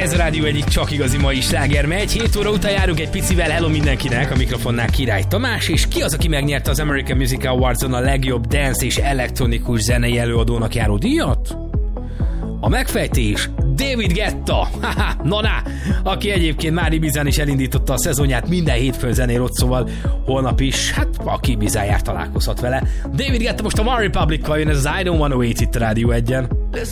Ez a Rádió egyik csak igazi mai sláger megy. 7 óra után járunk egy picivel. Hello mindenkinek, a mikrofonnál Király Tamás, és ki az, aki megnyerte az American Music Awards-on a legjobb dance és elektronikus zenei előadónak járó díjat? A megfejtés David Guetta, na, aki egyébként már Ibizán is elindította a szezonját, minden hétfőn zenél ott, szóval holnap is, hát aki Ibizán jár, találkozhat vele. David Guetta most a One Republic-kal jön, ez az I Don't Wanna Wait itt a Rádió 1-en.